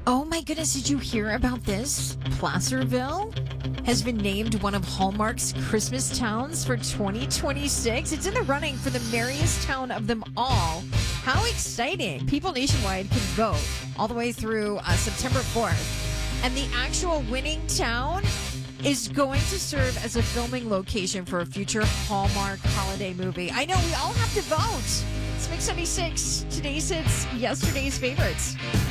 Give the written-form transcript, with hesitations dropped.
Oh my goodness, did you hear about this? Placerville has been named one of Hallmark's Christmas towns for 2026. It's in the running for the merriest town of them all. How exciting! People nationwide can vote all the way through September 4th. And the actual winning town is going to serve as a filming location for a future Hallmark holiday movie. I know, we all have to vote. It's Mix 76. Today's hits, yesterday's favorites.